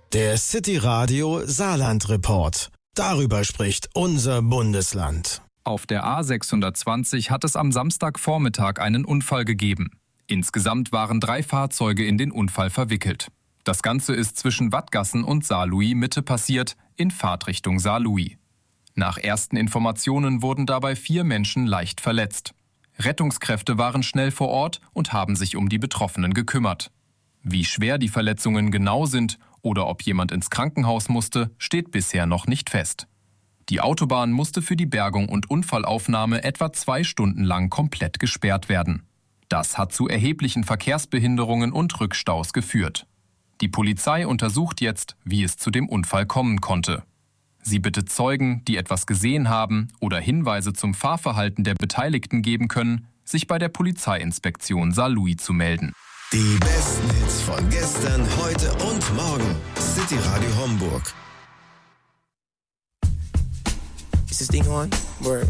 Der City Radio Saarland Report. Darüber spricht unser Bundesland. Auf der A620 hat es am Samstagvormittag einen Unfall gegeben. Insgesamt waren 3 Fahrzeuge in den Unfall verwickelt. Das Ganze ist zwischen Wattgassen und Saarlouis Mitte passiert, in Fahrtrichtung Saarlouis. Nach ersten Informationen wurden dabei 4 Menschen leicht verletzt. Rettungskräfte waren schnell vor Ort und haben sich um die Betroffenen gekümmert. Wie schwer die Verletzungen genau sind oder ob jemand ins Krankenhaus musste, steht bisher noch nicht fest. Die Autobahn musste für die Bergung und Unfallaufnahme etwa 2 Stunden lang komplett gesperrt werden. Das hat zu erheblichen Verkehrsbehinderungen und Rückstaus geführt. Die Polizei untersucht jetzt, wie es zu dem Unfall kommen konnte. Sie bittet Zeugen, die etwas gesehen haben oder Hinweise zum Fahrverhalten der Beteiligten geben können, sich bei der Polizeiinspektion Saarlouis zu melden. Die besten Hits von gestern, heute und morgen. City Radio Homburg. Is this thing on? Word.